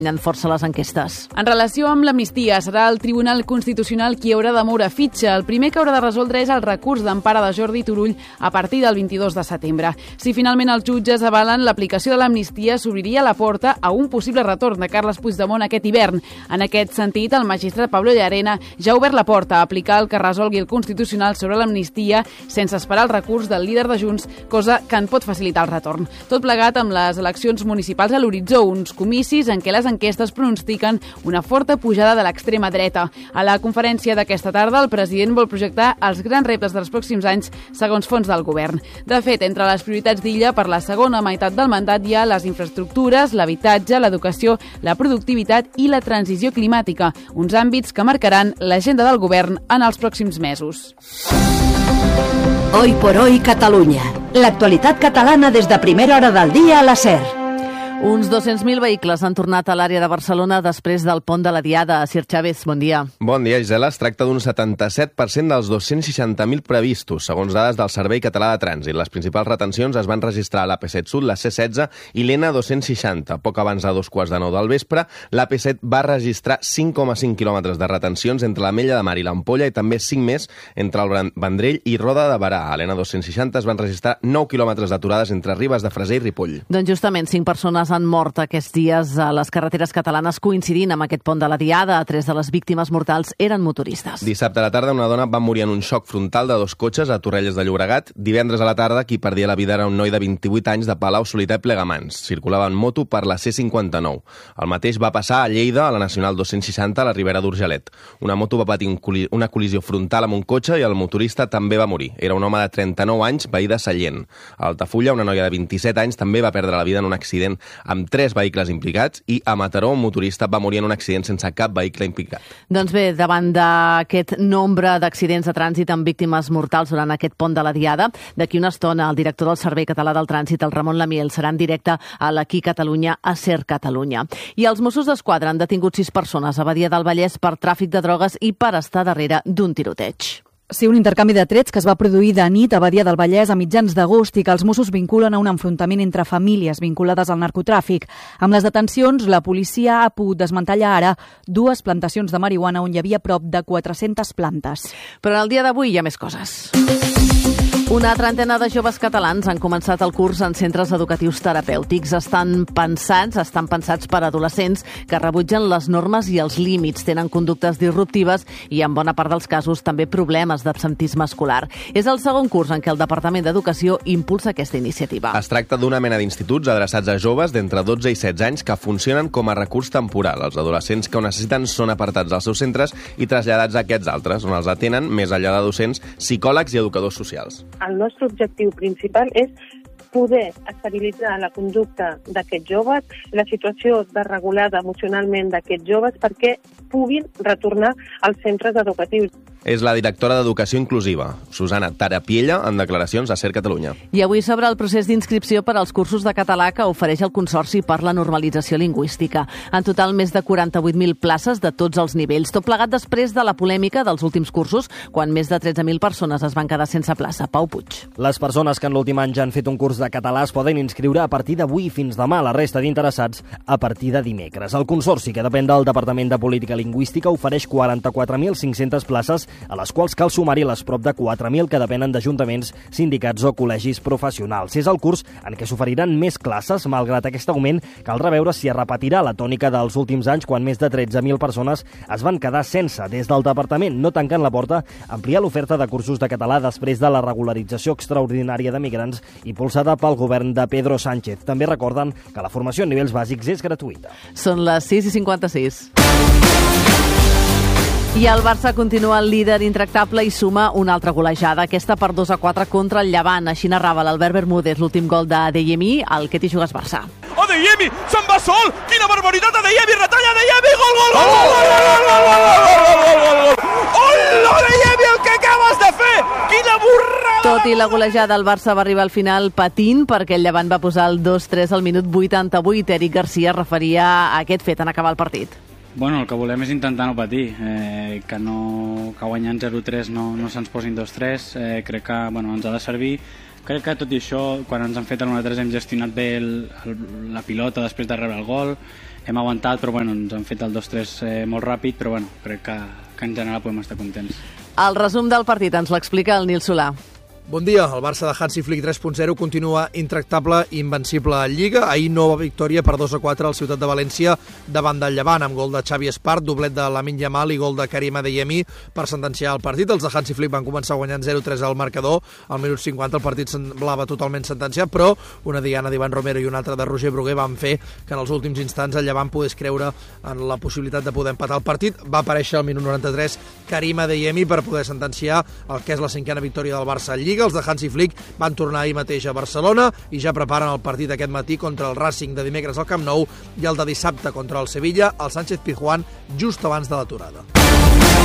en força les enquestes. En relació amb l'amnistia, serà el Tribunal Constitucional qui haurà de moure fitxa. El primer que haurà de resoldre és el recurs d'empara de Jordi Turull a partir del 22 de setembre. Si finalment els jutges avalen l'aplicació de l'amnistia, s'obriria la porta a un possible retorn de Carles Puigdemont aquest hivern. En aquest sentit, el magistrat Pablo Llarena ja ha obert la porta a aplicar el que resolgui el Constitucional sobre l'amnistia sense esperar el recurs del líder de Junts, cosa que en pot facilitar el retorn. Tot plegat amb les eleccions municipals a l'horitzó, uns comicis en què les enquestes pronostiquen una forta pujada de l'extrema dreta. A la conferència d'aquesta tarda, el president vol projectar els grans reptes dels pròxims anys segons fons del govern. De fet, entre les prioritats d'Illa per la segona meitat del mandat hi ha les infraestructures, l'habitatge, l'educació, la productivitat i la transició climàtica, uns àmbits que marcaran l'agenda del govern en els pròxims mesos. Hoy por hoy Catalunya. L'actualitat catalana des de primera hora del dia a la SER. Uns 200.000 vehicles han tornat a l'àrea de Barcelona després del pont de la Diada. Sir Chávez, bon dia. Bon dia, Gisela. Es tracta d'un 77% dels 260.000 previstos, segons dades del Servei Català de Trànsit. Les principals retencions es van registrar a l'AP7 Sud, la C16 i l'N260. Poc abans de 2:15 del vespre, l'AP7 va registrar 5,5 quilòmetres de retencions entre l'Ametlla de Mar i l'Ampolla i també 5 més entre el Vendrell i Roda de Berà. A l'N260 es van registrar 9 quilòmetres d'aturades entre Ribes de Freser i Ripoll. Doncs justament 5 persones han mort aquests dies a les carreteres catalanes coincidint amb aquest pont de la Diada. 3 de les víctimes mortals eren motoristes. Dissabte a la tarda una dona va morir en un xoc frontal de 2 cotxes a Torrelles de Llobregat. Divendres a la tarda qui perdia la vida era un noi de 28 anys de Palau Solità i Plegamans. Circulava en moto per la C59. El mateix va passar a Lleida, a la Nacional 260, a la Ribera d'Urgelet. Una moto va patir una col·lisió frontal amb un cotxe i el motorista també va morir. Era un home de 39 anys, veí de Sallent. A Altafulla, una noia de 27 anys també va perdre la vida en un accident amb 3 vehicles implicats i a Mataró un motorista va morir en un accident sense cap vehicle implicat. Doncs bé, davant d'aquest nombre d'accidents de trànsit amb víctimes mortals durant aquest pont de la Diada, d'aquí una estona el director del Servei Català del Trànsit, el Ramon Lamiel, serà en directe a l'Aquí Catalunya a SER Catalunya. I els Mossos d'Esquadra han detingut 6 persones a Badia del Vallès per tràfic de drogues i per estar darrere d'un tiroteig. Sí, un intercanvi de trets que es va produir de nit a Badia del Vallès a mitjans d'agost i que els Mossos vinculen a un enfrontament entre famílies vinculades al narcotràfic. Amb les detencions, la policia ha pogut desmantellar ara 2 plantacions de marihuana on hi havia prop de 400 plantes. Però en el dia d'avui hi ha més coses. Una trentena de joves catalans han començat el curs en centres educatius terapèutics. Estan pensats per adolescents que rebutgen les normes i els límits, tenen conductes disruptives i, en bona part dels casos, també problemes d'absentisme escolar. És el segon curs en què el Departament d'Educació impulsa aquesta iniciativa. Es tracta d'una mena d'instituts adreçats a joves d'entre 12 i 16 anys que funcionen com a recurs temporal. Els adolescents que ho necessiten són apartats dels seus centres i traslladats a aquests altres, on els atenen, més enllà de docents, psicòlegs i educadors socials. El nostre objectiu principal és poder estabilitzar la conducta d'aquests joves, la situació desregulada emocionalment d'aquests joves perquè puguin retornar als centres educatius. És la directora d'Educació Inclusiva, Susana Tarapiella, en declaracions a SER Catalunya. I avui s'obre el procés d'inscripció per als cursos de català que ofereix el Consorci per la Normalització Lingüística. En total, més de 48.000 places de tots els nivells, tot plegat després de la polèmica dels últims cursos, quan més de 13.000 persones es van quedar sense plaça. Pau Puig. Les persones que en l'últim any ja han fet un curs de català es poden inscriure a partir d'avui fins demà, la resta d'interessats a partir de dimecres. El Consorci, que depèn del Departament de Política Lingüística, ofereix 44.500 places, a les quals cal sumar-hi les prop de 4.000 que depenen d'ajuntaments, sindicats o col·legis professionals. És el curs en què s'oferiran més classes. Malgrat aquest augment, caldrà veure si es repetirà la tònica dels últims anys, quan més de 13.000 persones es van quedar sense. Des del departament no tanquen la porta a ampliar l'oferta de cursos de català després de la regularització extraordinària de migrants impulsada pel govern de Pedro Sánchez. També recorden que la formació a nivells bàsics és gratuïta. Són les 6:56. I el Barça continua el líder intractable i suma una altra golejada, aquesta per 2-4 contra el Llevant. Així narrava l'Albert Bermúdez l'últim gol d'Adeyemi, al que t'hi jugues Barça. Adeyemi, se'n va sol! Quina barbaritat! Adeyemi, retalla Adeyemi! Gol, gol, gol, gol, gol, gol, gol, gol, Adeyemi, el que acabes de fer! Quina borrada! Tot i la golejada, el Barça va arribar al final patint perquè el Llevant va posar el 2-3 al minut 88. Eric Garcia referia a aquest fet en acabar el partit. Bueno, el que volem és intentar no patir, que guanyant 0-3 no se'ns posin 2-3, crec que ens ha de servir. Crec que tot i això, quan ens han fet el 1-3 hem gestionat bé la pilota després de rebre el gol, hem aguantat, però bueno, ens han fet el 2-3 molt ràpid, però bueno, crec que en general podem estar contents. El resum del partit ens l'explica el Nil Solà. Bon dia. El Barça de Hansi Flick 3.0 continua intractable i invencible a Lliga. Ahir nova victòria per 2-4 al Ciutat de València davant del Llevant, amb gol de Xavi Espart, doblet de Lamine Yamal i gol de Karim Adeyemi per sentenciar el partit. Els de Hansi Flick van començar guanyant 0-3 al marcador. Al minut 50 el partit semblava totalment sentenciat, però una diana d'Ivan Romero i una altra de Roger Bruguer van fer que en els últims instants el Llevant pogués creure en la possibilitat de poder empatar el partit. Va aparèixer al minut 93 Karim Adeyemi per poder sentenciar el que és la 5a victòria del Barça en Lliga. Els de Hansi Flick van tornar ahir mateix a Barcelona i ja preparen el partit aquest matí contra el Racing de dimecres al Camp Nou i el de dissabte contra el Sevilla al Sánchez Pizjuán just abans de l'aturada.